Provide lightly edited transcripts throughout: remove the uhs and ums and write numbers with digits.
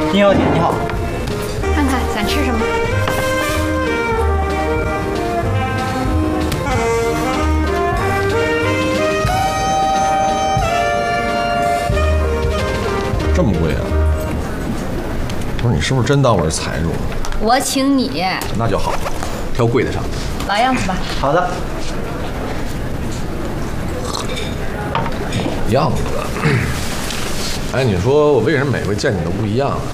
丁小姐，你好。 看看想吃什么？ 这么贵啊？不是你是不是真当我是财主？ 我请你。 那就好，挑贵的上。 老样子吧。 好的。 样子。哎，你说我为什么每回见你都不一样啊？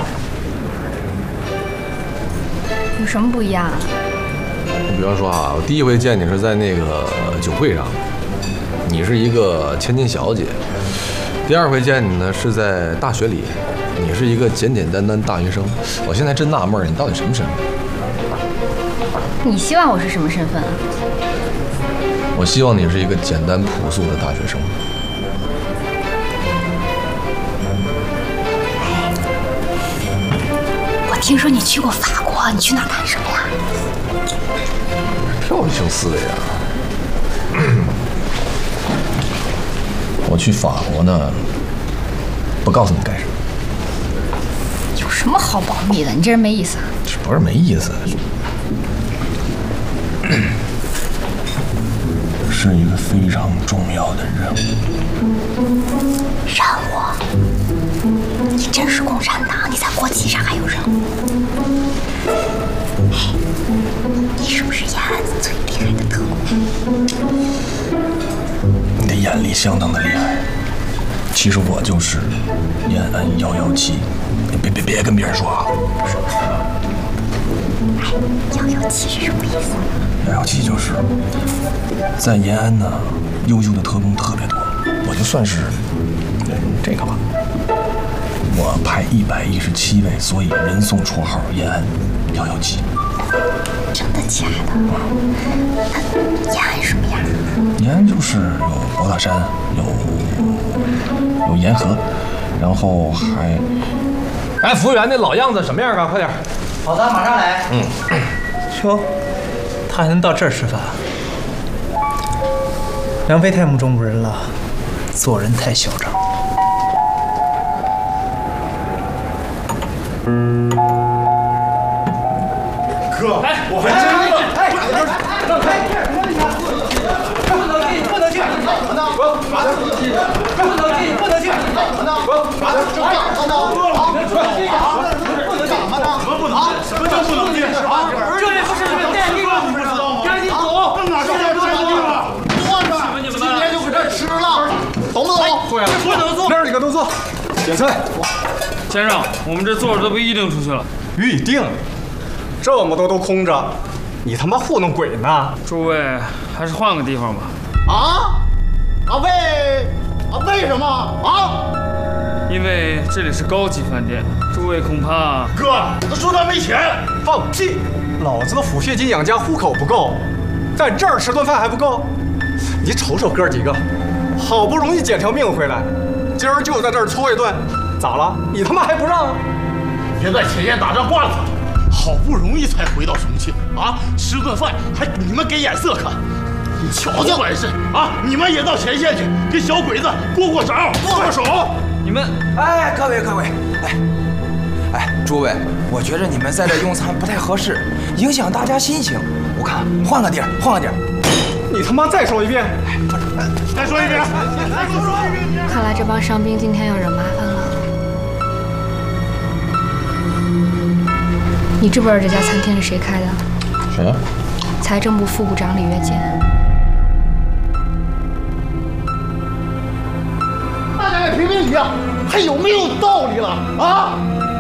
有什么不一样啊？ 你比方说啊，我第一回见你是在那个酒会上，你是一个千金小姐；第二回见你呢是在大学里，你是一个简简单单大学生。我现在真纳闷，你到底什么身份？ 你希望我是什么身份啊？ 我希望你是一个简单朴素的大学生。 我听说你去过法国，你去那儿干什么呀？ 跳跃性思维啊！我去法国呢，不告诉你干什么。 有什么好保密的？你这人没意思啊！ 这不是没意思，是一个非常重要的任务。 任务？你真是共产党？你在国旗上还有任务？你是不是延安最厉害的特工？ 你的眼力相当的厉害。其实我就是延安117，你别跟别人说啊。 117是什么意思 ？117就是在延安呢，优秀的特工特别多，我就算是这个吧。我派117位，所以人送绰号延安117。 真的假的？那延安什么样？ 延安就是有博大山，有沿河，然后还……哎，服务员，那老样子什么样啊？快点！ 好的，马上来。 哟，他还能到这儿吃饭？梁飞太目中无人了，做人太嚣张。 哥，哎，我还真饿。哎，让开！不能进，不能进！不能进，不能进！这干嘛呢？怎么不能？什么叫不能进？ 这也不是你们店地方，不知道吗？赶紧走！ 哪是店地方？ 坐着，今天就搁这吃了，懂不懂？ 坐下， 不能坐。 那儿你可都坐，点菜。 先生，我们这座儿都被预定出去了。 预定？这么多都空着，你他妈糊弄鬼呢？ 诸位，还是换个地方吧。 为什么啊？ 因为这里是高级饭店，诸位恐怕…… 哥，他说他没钱，放屁！老子的抚恤金养家糊口不够，在这儿吃顿饭还不够？你瞅瞅哥几个，好不容易捡条命回来，今儿就在这儿搓一顿，咋了？你他妈还不让？ 别在前线打仗惯了，好不容易才回到重庆啊，吃顿饭还你们给眼色看。你瞧这管事啊！你们也到前线去，给小鬼子过招，剁手！ 你们， 哎，各位，诸位，我觉着你们在这用餐不太合适，影响大家心情。我看换个地儿。 你他妈再说一遍！ 再说一遍！ 看来这帮伤兵今天要惹麻烦了。你知不知道这家餐厅是谁开的？ 谁呀？ 财政部副部长李月坚。 大家也评评理啊，还有没有道理了啊？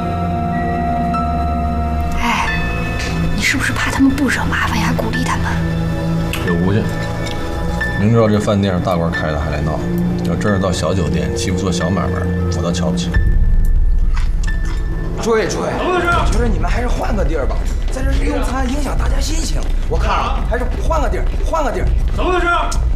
哎，你是不是怕他们不惹麻烦呀？还鼓励他们？ 有无去。明知道这饭店是大官开的，还来闹。要真是到小酒店欺负做小买卖，我倒瞧不起。 诸位，我觉得你们还是换个地儿吧，在这用餐影响大家心情。我看还是换个地儿。 怎么回事？